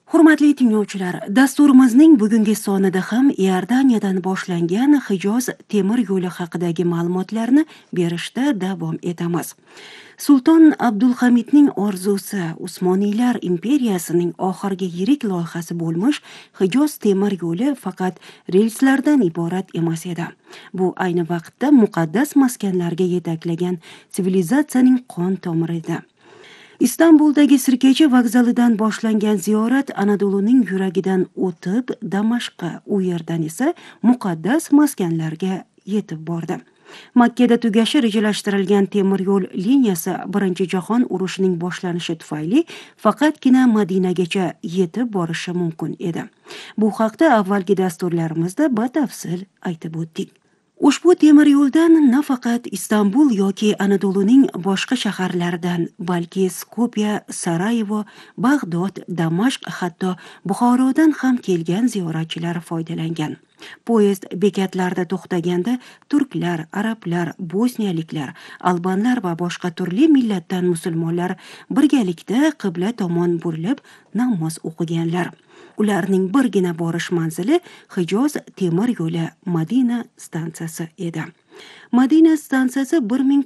Hurmatli tinglovchilar, dasturimizning bugungi sonida ham Iordaniyadan boshlangan Hijoz temir yo'li haqidagi ma'lumotlarni berishda davom etamiz. Sulton Abdulhamidning orzusi Usmoniylar imperiyasining oxirgi yirik loyihasi bo'lmish Hijoz temir yo'li faqat relslardan iborat emas edi. Bu ayni vaqtda muqaddas maskanlarga yetaklagan sivilizatsiyaning qon tomiri edi. Istanbuldagi Sirkechi vokzalidan boshlangan ziyorat Anadoluning yuragidan o'tib Damashqqa, u yerdan esa muqaddas maskanlarga yetib bordi. Makkada tugashi rejalashtirilgan temir yo'l liniyasi Birinchi jahon urushining boshlanishi tufayli faqatgina Madinagacha yetib borishi mumkin edi. Bu haqda avvalgi dasturlarimizda batafsil aytib o'tdik. Ushbu temir yo'ldan nafaqat Istanbul yoki Anadoluning boshqa shaharlaridan, balki Skopya, Sarayevo, Bag'dod, Damashq, hatto Buxorodan ham kelgan ziyoratchilar foydalangan. Poyezd bekatlarda to'xtaganda turklar, arablar, bosniyaliklar, albanlar va boshqa turli millatdan musulmonlar birgalikda qibla tomon burilib namoz o'qiganlar. Ularning birgina borish manzili Hijoz temir yo'li Madina stansiyasi edi. Madina stansiyasi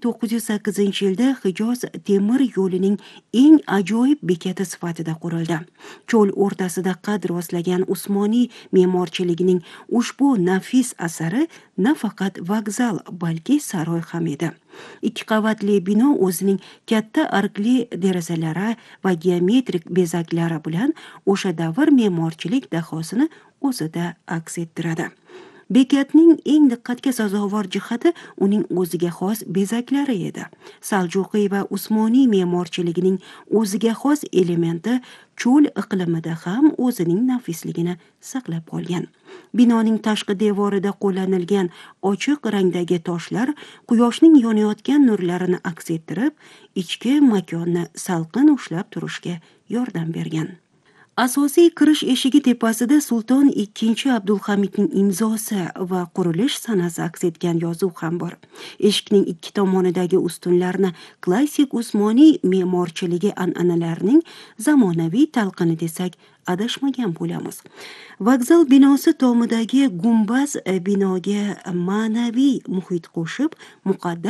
1908-yilda Hijoz temir yo'lining eng ajoyib bekati sifatida qurildi. Cho'l o'rtasida qad rostlagan Usmoniy me'morchiligining ushbu nafis asari nafaqat vokzal, balki saroy ham edi. 2 qavatli bino o'zining katta arkli derazalari va geometrik bezaklari bilan o'sha davr me'morchilik dahosini o'zida aks ettiradi. Bekatning eng diqqatga sazovor jihati uning o'ziga xos bezaklari edi. Saljuqiy va Usmoniy me'morchiligining o'ziga xos elementi cho'l iqlimida ham o'zining nafisligini saqlab qolgan. Binoning tashqi devorida qo'llanilgan ochiq rangdagi toshlar quyoshning yonayotgan nurlarini aks ettirib, ichki makonni salqin ushlab turishga yordam bergan. Asosiy kirish eshigi tepasida Sulton II Abdulhamidning imzosi va qurilish sanasi aks etgan yozuv ham bor. Eshikning ikki tomonidagi ustunlarni klassik Usmoniy me'morchiligi an'analarining zamonaviy talqini desak adashmagan bo'lamiz. Vokzal binosi tomidagi gumbaz binoga ma'naviy muhit qo'shib, muqaddas